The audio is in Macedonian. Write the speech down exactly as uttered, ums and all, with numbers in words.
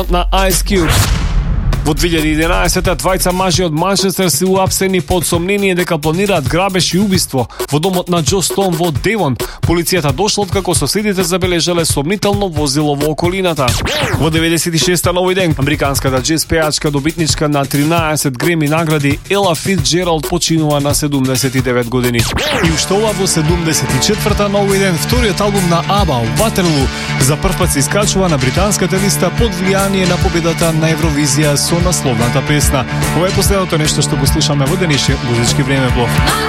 на Ice Cube. Во две илјади и единаесетта двајца мажи од Манчестер се уапсени под сомнение дека планираат грабеж и убиство во домот на Џо Стоун во Девон. Полицијата дошла откако соседите забележале сомнително возило во околината. Во деветдесет и шеста на овој ден, американската џез пејачка добитничка на тринаесет Греми награди Ела Фицџералд починува на седумдесет и девет години. И уште ова во седумдесет и четврта на овој ден, вториот албум на Аба, Ватерлу, за прв пат се искачува на британската листа под влијание на победата на Евровизија со насловната песна. Ова е последното нешто што го слушаме во денешниот музички времеплов.